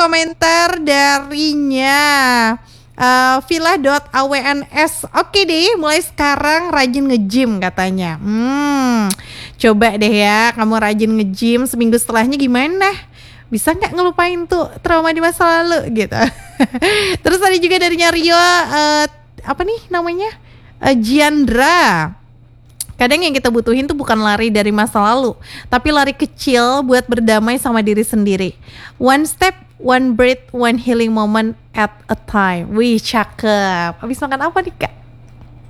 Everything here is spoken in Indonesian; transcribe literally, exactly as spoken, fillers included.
komentar darinya uh, villa.awns. Oke deh, mulai sekarang rajin nge-gym katanya. Hmm, coba deh ya, kamu rajin nge-gym, seminggu setelahnya gimana? Bisa nggak ngelupain tuh trauma di masa lalu gitu. Terus ada juga dari Rio, uh, apa nih namanya, uh, Giandra. Kadang yang kita butuhin tuh bukan lari dari masa lalu, tapi lari kecil buat berdamai sama diri sendiri. One step, one breath, one healing moment at a time. Wih, cakep. Habis makan apa nih, Kak?